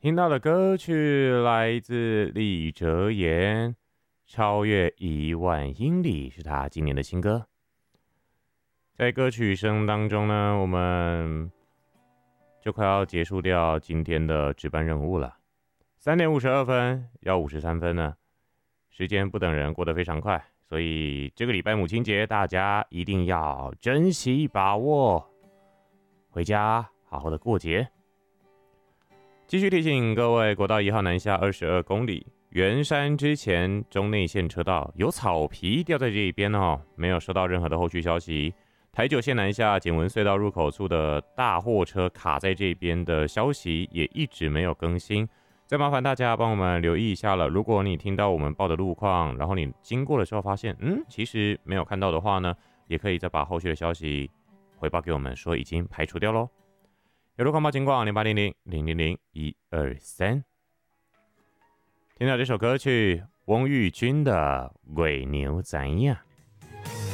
听到的歌曲来自李哲言，《超越1万英里》是他今年的新歌。在歌曲声当中呢，我们就快要结束掉今天的值班任务了。3:52要53分呢，时间不等人，过得非常快，所以这个礼拜母亲节大家一定要珍惜把握，回家好好的过节。继续提醒各位，国道1号南下22公里，圆山之前中内线车道有草皮掉在这一边哦，没有收到任何的后续消息。台九线南下简文隧道入口处的大货车卡在这边的消息也一直没有更新，再麻烦大家帮我们留意一下了。如果你听到我们报的路况，然后你经过的时候发现，其实没有看到的话呢，也可以再把后续的消息回报给我们，说已经排除掉咯。有路况报情况0800-000-123。听到这首歌曲，翁玉君的《鬼牛怎样》。